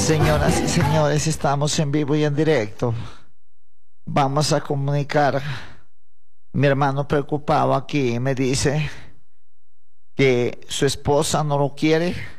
Señoras y señores, estamos en vivo y en directo. Vamos a comunicar. Mi hermano preocupado aquí me dice que su esposa no lo quiere